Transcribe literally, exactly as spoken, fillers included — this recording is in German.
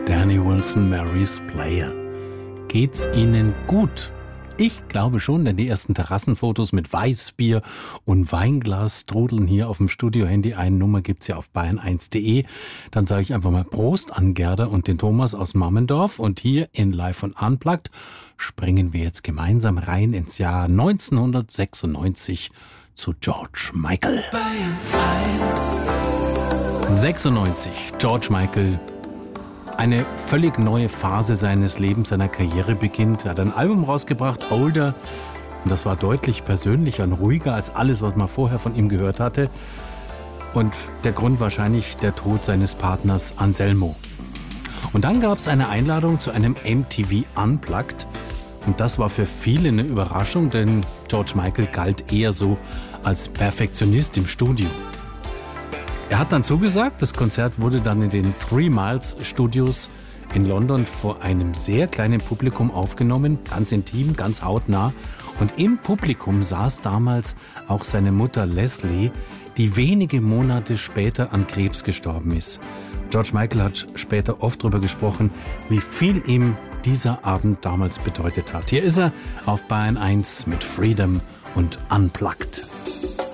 Danny Wilson, Mary's Player. Geht's Ihnen gut? Ich glaube schon, denn die ersten Terrassenfotos mit Weißbier und Weinglas trudeln hier auf dem Studio-Handy ein. Nummer gibt's ja auf bayern eins punkt de. Dann sage ich einfach mal Prost an Gerda und den Thomas aus Mammendorf. Und hier in Live und Unplugged springen wir jetzt gemeinsam rein ins Jahr neunzehnhundertsechsundneunzig zu George Michael. Bayern eins. sechsundneunzig, George Michael. Eine völlig neue Phase seines Lebens, seiner Karriere beginnt. Er hat ein Album rausgebracht, Older. Und das war deutlich persönlicher und ruhiger als alles, was man vorher von ihm gehört hatte. Und der Grund wahrscheinlich der Tod seines Partners Anselmo. Und dann gab es eine Einladung zu einem M T V Unplugged. Und das war für viele eine Überraschung, denn George Michael galt eher so als Perfektionist im Studio. Er hat dann zugesagt, das Konzert wurde dann in den Three Miles Studios in London vor einem sehr kleinen Publikum aufgenommen, ganz intim, ganz hautnah. Und im Publikum saß damals auch seine Mutter Leslie, die wenige Monate später an Krebs gestorben ist. George Michael hat später oft darüber gesprochen, wie viel ihm dieser Abend damals bedeutet hat. Hier ist er auf Bayern eins mit Freedom und Unplugged.